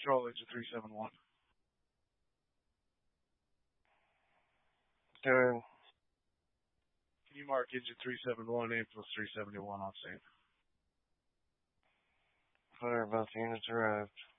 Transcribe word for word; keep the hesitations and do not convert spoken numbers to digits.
Control engine three seven one. Doing. Can you mark engine three seven one, A plus three seventy-one on scene? Clear, both units arrived.